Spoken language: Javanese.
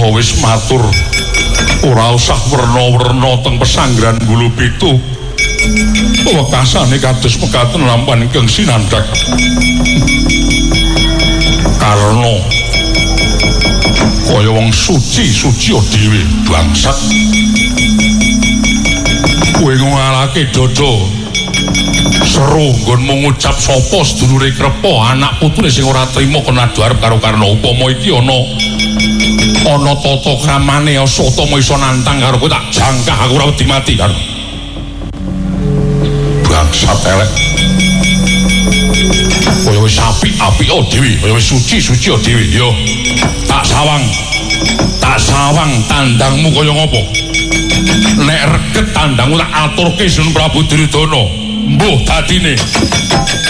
kula wis matur ora usah werna-werna teng pesanggrahan Bulu Pitu. Wekasane kados mekaten lampan ingkang sinandhak. Karena kaya wong suci dhewe bangsat. Kowe ngalake dada seru nggonmu ngucap sapa sedulure Krepa anak putune sing ora trima kena arep karo Karna upama iki ana tata kramane Asatama iso nantang karo kowe tak jangkah aku ora wedi mati karo bangsat elek. Kaya wis apik-apik dhewe, kaya wis suci dhewe yo. Tak sawang tandangmu kaya ngopo? Nek reget tandangmu tak aturke Sun Prabu Duryudana. Mbuh dadine